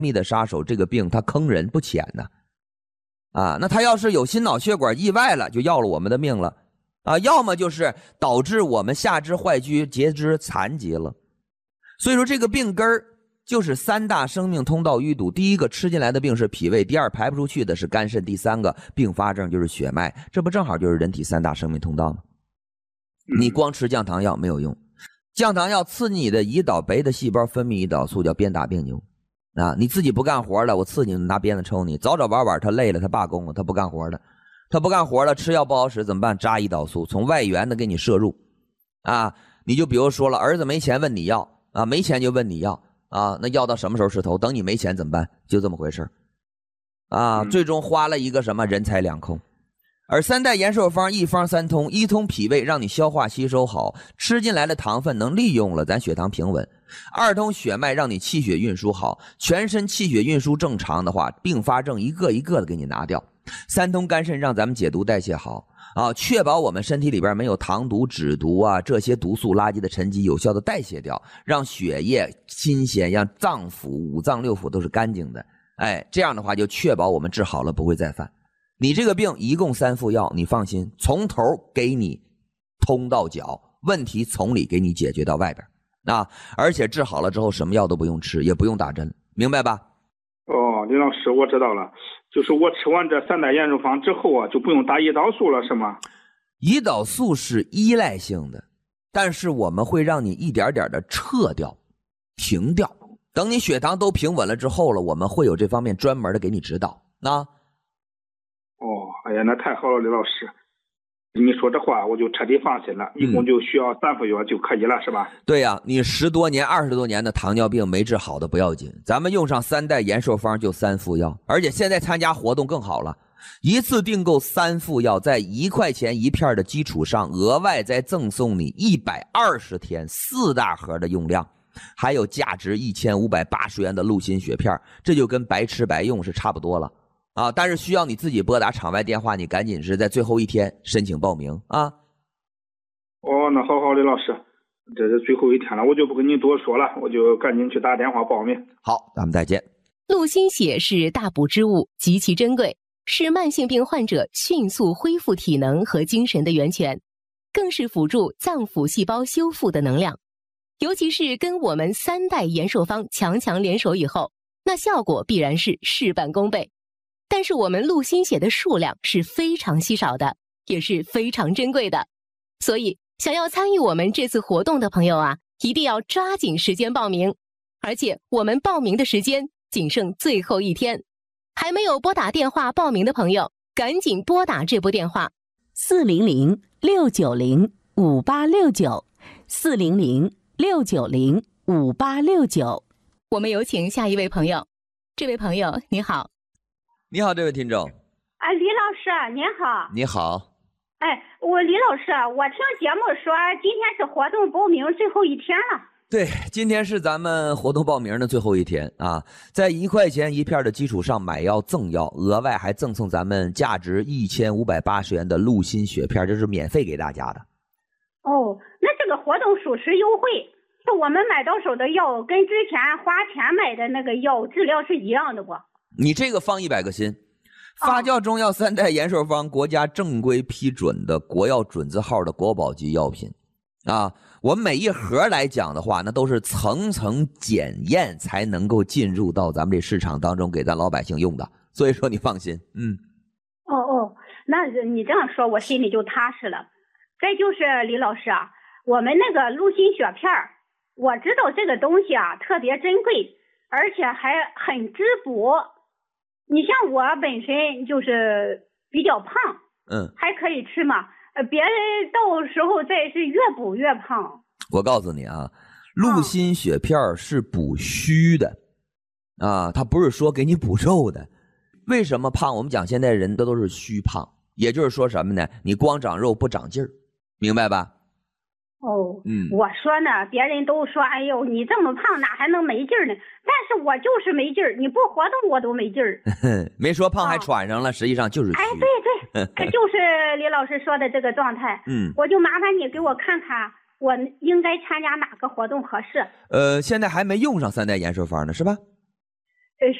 密的杀手这个病它坑人不浅呢。那他要是有心脑血管意外了，就要了我们的命了要么就是导致我们下肢坏疽截肢残疾了。所以说这个病根儿就是3大生命通道淤堵，第一个吃进来的病是脾胃，第二排不出去的是肝肾，第三个并发症就是血脉，这不正好就是人体3大生命通道吗？你光吃降糖药没有用，降糖药刺激你的胰岛酶的细胞分泌胰岛素，叫鞭打病牛你自己不干活了，我刺激你拿鞭子抽你，早早晚晚他累了他罢工了，他不干活了，吃药不好使怎么办？扎胰岛素，从外源的给你摄入你就比如说了，儿子没钱问你要没钱就问你要那要到什么时候是头？等你没钱怎么办？就这么回事最终花了一个什么人财两空。而3代延寿方一方3通，一通脾胃让你消化吸收好，吃进来的糖分能利用了，咱血糖平稳；二通血脉让你气血运输好，全身气血运输正常的话，并发症一个一个的给你拿掉；三通肝肾让咱们解毒代谢好确保我们身体里边没有糖毒、脂毒这些毒素垃圾的沉积有效的代谢掉，让血液新鲜，让脏腑、五脏六腑都是干净的。这样的话就确保我们治好了不会再犯。你这个病一共3副药，你放心，从头给你通到脚，问题从里给你解决到外边而且治好了之后什么药都不用吃，也不用打针，明白吧？ 李老师，我知道了，就是我吃完这3代延寿方之后就不用打胰岛素了是吗？ 胰岛素是依赖性的，但是我们会让你一点点的撤掉停掉，等你血糖都平稳了之后了，我们会有这方面专门的给你指导哎呀，那太好了，李老师，你说这话我就彻底放心了，一共就需要3副药就可以了是吧？ 对呀，你10多年20多年的糖尿病没治好的不要紧，咱们用上3代延寿方就3副药，而且现在参加活动更好了，一次订购3副药，在1块钱一片的基础上额外再赠送你120天4大盒的用量，还有价值1580元的鹿心血片，这就跟白吃白用是差不多了但是需要你自己拨打场外电话，你赶紧是在最后一天申请报名那好，李老师，这是最后一天了，我就不跟你多说了，我就赶紧去打电话报名。 好，咱们再见。 鹿心血是大补之物，极其珍贵，是慢性病患者迅速恢复体能和精神的源泉，更是辅助脏腑细胞修复的能量。尤其是跟我们3代延寿方强联手以后，那效果必然是事半功倍。但是我们鹿心血的数量是非常稀少的，也是非常珍贵的，所以想要参与我们这次活动的朋友一定要抓紧时间报名，而且我们报名的时间仅剩最后一天，还没有拨打电话报名的朋友，赶紧拨打这部电话400-690-5869，400-690-5869。我们有请下一位朋友。这位朋友你好。 你好，这位听众。 李老师您好。 你好。 李老师，我听节目说今天是活动报名最后一天了。 对，今天是咱们活动报名的最后一天在1块钱一片的基础上买药赠药，额外还赠送咱们价值1580元的鹿心血片，这是免费给大家的。 那这个活动属实优惠，是我们买到手的药跟之前花钱买的那个药质量是一样的不？ 你这个放100个心。发酵中药3代延寿方国家正规批准的国药准字号的国宝级药品我们每一盒来讲的话，那都是层层检验才能够进入到咱们这市场当中给咱老百姓用的，所以说你放心。 那你这样说我心里就踏实了。再就是李老师我们那个鹿心血片，我知道这个东西特别珍贵，而且还很滋补。你像我本身就是比较胖还可以吃嘛，别人到时候再是越补越胖。 我告诉你鹿心血片是补虚的它不是说给你补肉的。为什么胖？我们讲现在人都是虚胖，也就是说什么呢？你光长肉不长劲儿，明白吧？ 我说呢，别人都说哎呦你这么胖哪还能没劲儿呢，但是我就是没劲儿，你不活动我都没劲儿。 没说胖还喘上了，实际上就是虚。 对就是李老师说的这个状态。我就麻烦你给我看看我应该参加哪个活动合适。 现在还没用上3代延寿方呢是吧？